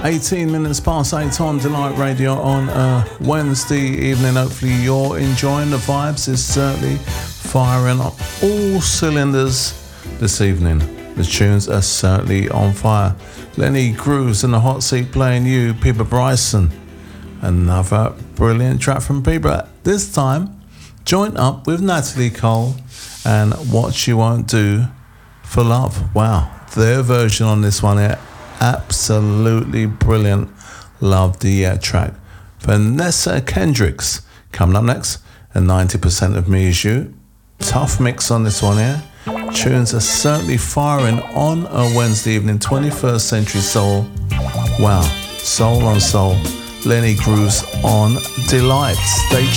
18 minutes past 8 on Delight Radio on a Wednesday evening. Hopefully you're enjoying the vibes. It's certainly firing up all cylinders this evening. The tunes are certainly on fire. Lenny Grooves in the hot seat playing you, Peter Bryson. Another brilliant track from Peter. This time, joined up with Natalie Cole and What She Won't Do for Love. Wow, their version on this one here, absolutely brilliant. Love the track. Vanessa Kendricks coming up next, and 90% of Me Is You. Tough mix on this one here. Tunes are certainly firing on a Wednesday evening. 21st Century Soul. Wow, soul on soul. Lenny Grooves on Delight. Stay